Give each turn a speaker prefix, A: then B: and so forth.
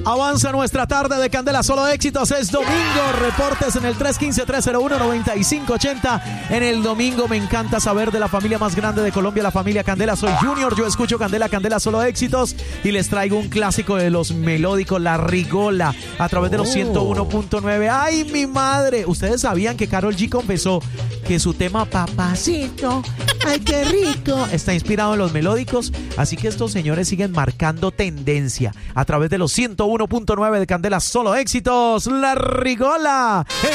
A: Avanza nuestra tarde de Candela, solo éxitos. Es domingo. Reportes en el 315-301-9580. En el domingo me encanta saber de la familia más grande de Colombia, la familia Candela. Soy Junior, yo escucho Candela, Candela, solo éxitos. Y les traigo un clásico de los melódicos, La Rigola, a través de los 101.9. ¡Ay, mi madre! ¿Ustedes sabían que Karol G confesó que su tema Papacito, ay, qué rico, está inspirado en los melódicos? Así que estos señores siguen marcando tendencia a través de los 101.9 de Candela, solo éxitos. La Rigola.